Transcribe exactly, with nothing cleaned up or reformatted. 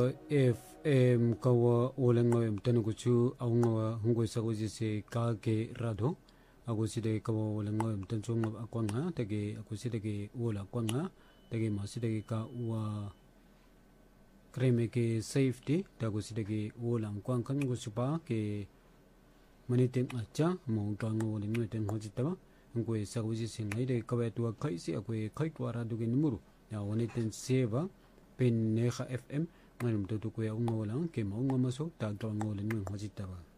If em kawa olengo em tenukuchu aunga hungwe saguji se kage rado aguside kawa olengo em tenchunga akwanga tege aguside ke ola kwanga tege maside ka wa kreme ke safety taguside ke ola kwang kan gusupa ke manitem acha mo kango olengo ten hojitaba hungwe saguji se naide kawa tua kaisi akwe kaikwa rado ke numuru ya oniten seva pen neha fm ngayon tutukoy ang ngawalang kay maong ngamaso tagtawang ngawalin ng hojitaba.